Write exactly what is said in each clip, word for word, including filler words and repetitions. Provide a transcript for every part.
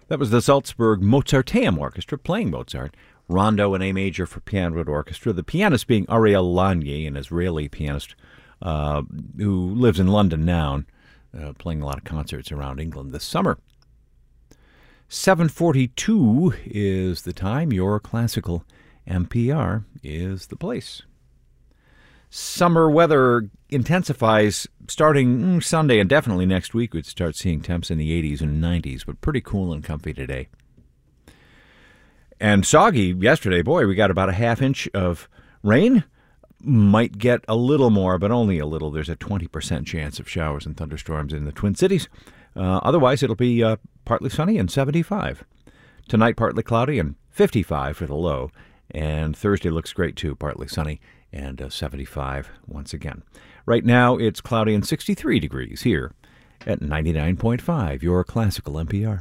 That was the Salzburg Mozarteum Orchestra playing Mozart, Rondo in A major for piano and orchestra. The pianist being Ariel Lanye, an Israeli pianist uh, who lives in London now, uh, playing a lot of concerts around England this summer. seven forty-two is the time. Your classical N P R is the place. Summer weather intensifies starting mm, Sunday and definitely next week. We'd start seeing temps in the eighties and nineties, but pretty cool and comfy today. And soggy yesterday. Boy, we got about a half inch of rain. Might get a little more, but only a little. There's a twenty percent chance of showers and thunderstorms in the Twin Cities. Uh, otherwise, it'll be uh, partly sunny and seventy-five. Tonight, partly cloudy and fifty-five for the low. And Thursday looks great, too, partly sunny and uh, seventy-five once again. Right now, it's cloudy and sixty-three degrees here at ninety-nine point five, your classical N P R.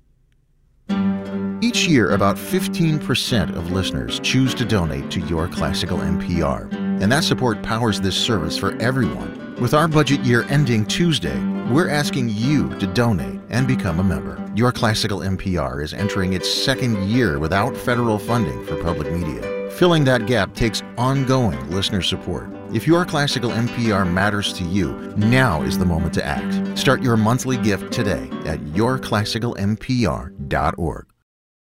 Each year, about fifteen percent of listeners choose to donate to Your Classical N P R. And that support powers this service for everyone. With our budget year ending Tuesday, we're asking you to donate and become a member. Your Classical N P R is entering its second year without federal funding for public media. Filling that gap takes ongoing listener support. If Your Classical N P R matters to you, now is the moment to act. Start your monthly gift today at your classical n p r dot org.